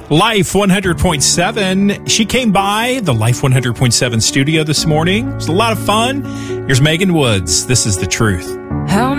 Life 100.7. She came by the Life 100.7 studio this morning. It was a lot of fun. Here's Megan Woods. This is The Truth. How